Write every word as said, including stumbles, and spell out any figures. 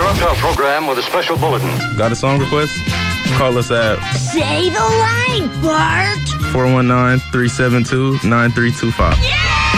interrupt our program with a special bulletin. Got a song request? Call us at... Say the line, Bart! four one nine, three seven two, nine three two five. Yeah!